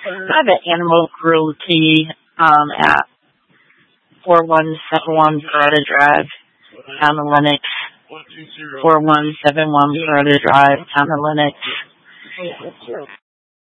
private animal cruelty at 4171 Florida Drive, Town of Lenox. 4171 Florida Drive, Town of Lennox.